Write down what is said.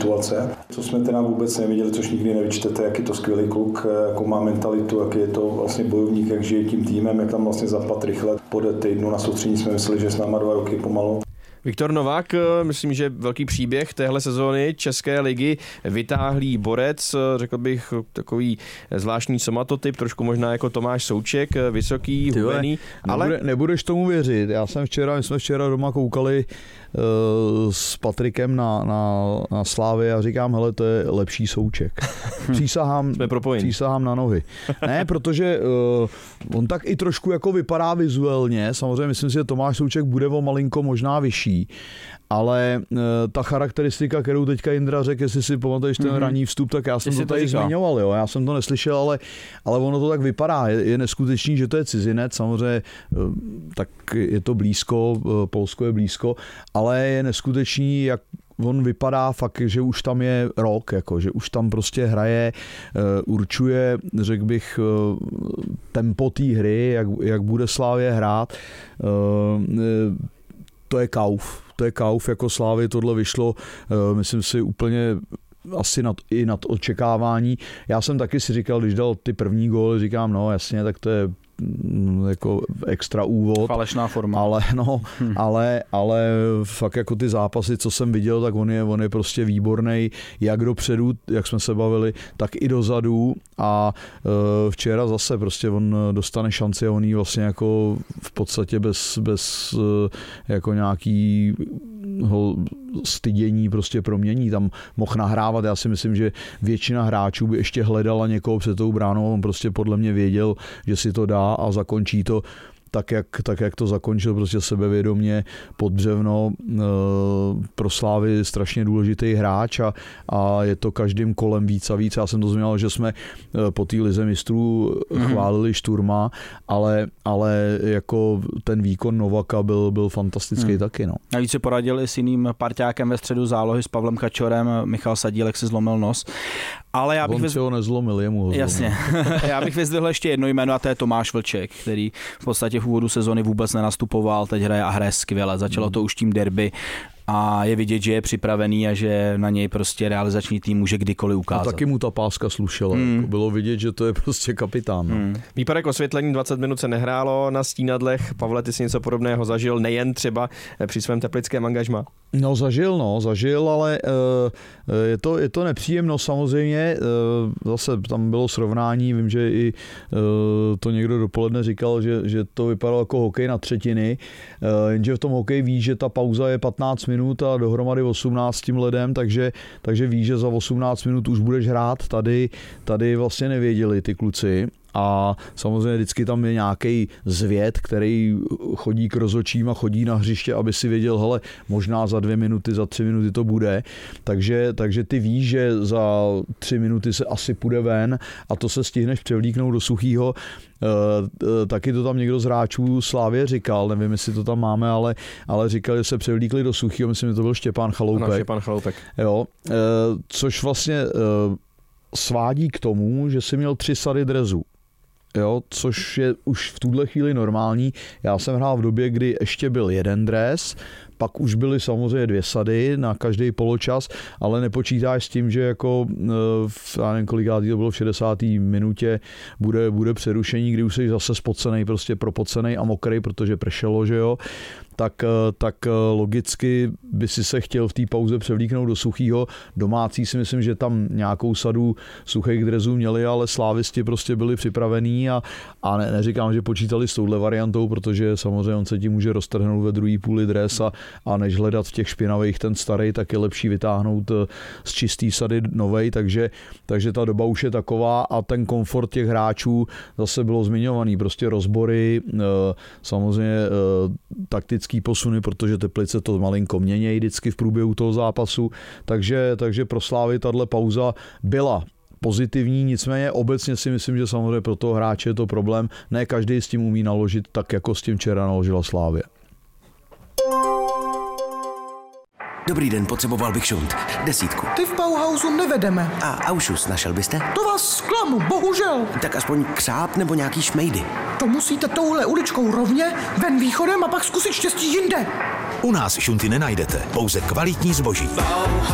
situace. Co jsme teda vůbec neviděli, což nikdy nevyčtete, jak je to skvělý kluk, jakou má mentalitu, jak je to vlastně bojovník, jak žije tím týmem, jak tam vlastně zapadl rychle. Po týdnu na soustředění jsme mysleli, že s náma 2 roky pomalu. Viktor Novák, myslím, že velký příběh téhle sezóny České ligy, vytáhlý borec, řekl bych takový zvláštní somatotyp, trošku možná jako Tomáš Souček, vysoký, hubený. Ale nebudeš tomu věřit, my jsme včera doma koukali s Patrikem na Slávy a říkám, hele, to je lepší Souček. Přísahám na nohy. Ne, protože on tak i trošku jako vypadá vizuálně, samozřejmě myslím si, že Tomáš Souček bude o malinko možná vyšší, ale ta charakteristika, kterou teďka Jindra řekl, jestli si pamatuješ ten ranní vstup, tak já jsem to tady zmiňoval, jo, já jsem to neslyšel, ale ono to tak vypadá, je neskutečný, že to je cizinec, samozřejmě tak je to blízko, Polsko je blízko, ale je neskutečný, jak on vypadá fakt, že už tam je rok, jako, že už tam prostě hraje, určuje, řekl bych, tempo té hry, jak bude Slavie hrát. To je kauf, jako Slávy tohle vyšlo, myslím si úplně asi nad očekávání. Já jsem taky si říkal, když dal ty první góly, říkám, no jasně, tak to je jako extra úvod. Falešná forma. Ale fakt jako ty zápasy, co jsem viděl, tak on je prostě výborný, jak dopředu, jak jsme se bavili, tak i dozadu a včera zase prostě on dostane šanci a on jí vlastně jako v podstatě bez jako nějakýho stydění prostě promění. Tam mohl nahrávat, já si myslím, že většina hráčů by ještě hledala někoho před tou bránou, on prostě podle mě věděl, že si to dá a zakončí to tak, jak to zakončil, prostě sebevědomě pod břevno. Pro Slávy strašně důležitý hráč a je to každým kolem víc a víc. Já jsem to zmínil, že jsme po té lize mistrů chválili Šturma, ale jako ten výkon Novaka byl fantastický taky. No. Navíc se poradil i s jiným parťákem ve středu zálohy, s Pavlem Kačorem. Michal Sadílek si zlomil nos. Ale já bych on si ho nezlomil, jemu ho zlomil. Jasně. Já bych vyzdvihl ještě jedno jméno a to je Tomáš Vlček, který v podstatě v úvodu sezony vůbec nenastupoval, teď hraje skvěle. Začalo to už tím derby a je vidět, že je připravený a že na něj prostě realizační tým může kdykoliv ukázat. A taky mu ta páska slušela. Bylo vidět, že to je prostě kapitán. Výpadek osvětlení 20 minut se nehrálo na stínadlech. Pavle, ty jsi něco podobného zažil, nejen třeba při svém teplickém angažmá? No zažil, ale je to nepříjemno samozřejmě. Zase tam bylo srovnání, vím, že i to někdo dopoledne říkal, že to vypadalo jako hokej na třetiny, jenže v tom hokeji ví, že ta pauza je 15 minut a dohromady 18 tím ledem, takže ví, že za 18 minut už budeš hrát. Tady vlastně nevěděli ty kluci. A samozřejmě vždycky tam je nějaký zvěd, který chodí k rozhodčím a chodí na hřiště, aby si věděl, hele, možná za 2 minuty, za 3 minuty to bude. Takže ty víš, že za 3 minuty se asi půjde ven a to se stihneš převlíknout do suchýho. Taky to tam někdo z hráčů Slávie říkal, nevím, jestli to tam máme, ale říkal, že se převlíkli do suchýho, myslím, že to byl Štěpán Chaloupek. Ano, Štěpán Chaloupek. Jo, což vlastně svádí k tomu, že si měl 3 sady drezů. Jo, což je už v tuhle chvíli normální. Já jsem hrál v době, kdy ještě byl 1 dres, pak už byly samozřejmě 2 sady na každý poločas, ale nepočítáš s tím, že jako já nevím, kolikátý to bylo v 60. minutě bude přerušení, kdy už jsi zase spocenej, prostě propocenej a mokrý, protože pršelo, že jo. Tak logicky by si se chtěl v té pauze převlíknout do suchýho. Domácí si myslím, že tam nějakou sadu suchých drezů měli, ale slávisti prostě byli připravení a neříkám, že počítali s touhle variantou, protože samozřejmě on se tím může roztrhnout ve druhý půli dres a než hledat v těch špinavých ten starý, tak je lepší vytáhnout z čistý sady novej, takže ta doba už je taková a ten komfort těch hráčů zase bylo zmiňovaný, prostě rozbory, samozřejmě taktický posuny, protože Teplice to malinko měnějí vždycky v průběhu toho zápasu, takže pro Slávy tahle pauza byla pozitivní, nicméně obecně si myslím, že samozřejmě pro toho hráče je to problém. Ne každý s tím umí naložit tak, jako s tím včera naložila Slávie. Dobrý den, potřeboval bych šunt. 10. Ty v Bauhausu nevedeme. A Aušus našel byste? To vás zklamu, bohužel. Tak aspoň křáp nebo nějaký šmejdy. To musíte touhle uličkou rovně, ven východem a pak zkusit štěstí jinde. U nás šunty nenajdete, pouze kvalitní zboží.